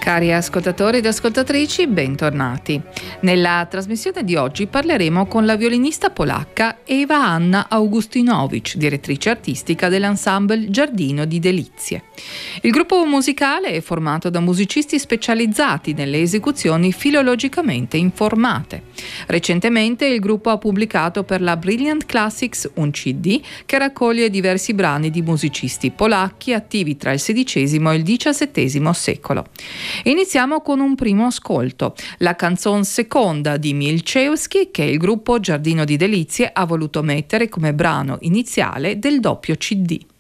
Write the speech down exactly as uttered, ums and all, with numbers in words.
Cari ascoltatori ed ascoltatrici, bentornati. Nella trasmissione di oggi parleremo con la violinista polacca Ewa Anna Augustinowicz, direttrice artistica dell'ensemble Giardino di Delizie. Il gruppo musicale è formato da musicisti specializzati nelle esecuzioni filologicamente informate. Recentemente il gruppo ha pubblicato per la Brilliant Classics un C D che raccoglie diversi brani di musicisti polacchi attivi tra il sedicesimo e il diciassettesimo secolo. Iniziamo con un primo ascolto, la canzone seconda di Milczewski, che il gruppo Giardino di Delizie ha voluto mettere come brano iniziale del doppio C D.